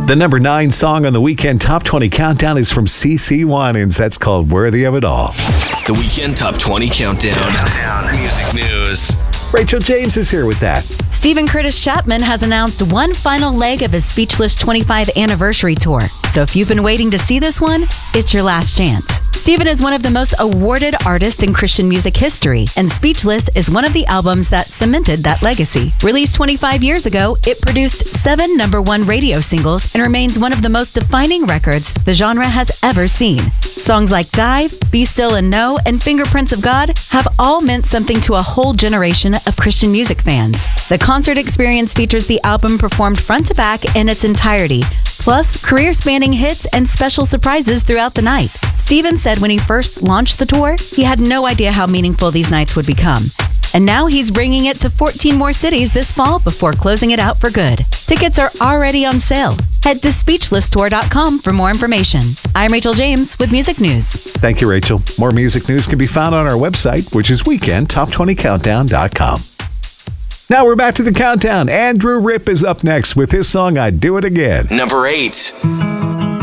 The number 9 song on the Weekend Top 20 Countdown is from CeCe Winans. That's called Worthy of It All. The Weekend Top 20 Countdown. Music news. Rachel James is here with that. Stephen Curtis Chapman has announced one final leg of his Speechless 25th anniversary tour. So if you've been waiting to see this one, it's your last chance. Stephen is one of the most awarded artists in Christian music history, and Speechless is one of the albums that cemented that legacy. Released 25 years ago, it produced 7 #1 radio singles and remains one of the most defining records the genre has ever seen. Songs like Dive, Be Still and Know, and Fingerprints of God have all meant something to a whole generation of Christian music fans. The concert experience features the album performed front to back in its entirety, plus career-spanning hits and special surprises throughout the night. Stephen said when he first launched the tour, he had no idea how meaningful these nights would become. And now he's bringing it to 14 more cities this fall before closing it out for good. Tickets are already on sale. Head to SpeechlessTour.com for more information. I'm Rachel James with Music News. Thank you, Rachel. More music news can be found on our website, which is weekendtop20countdown.com. Now we're back to the countdown. Andrew Ripp is up next with his song, I'd Do It Again. Number 8.